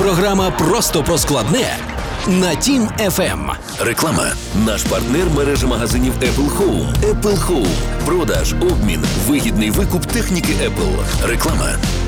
Програма «Просто про складне» на Тім ФМ. Реклама. Наш партнер – мережа магазинів Apple Home. Apple Home. Продаж, обмін, вигідний викуп техніки Apple. Реклама.